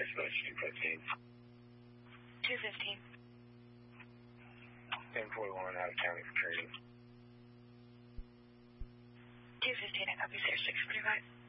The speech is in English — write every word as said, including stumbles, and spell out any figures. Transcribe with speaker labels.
Speaker 1: Destination fifteen.
Speaker 2: two fifteen.
Speaker 1: ten forty-one out of county for training.
Speaker 2: two fifteen, I copy, sir, six forty-five.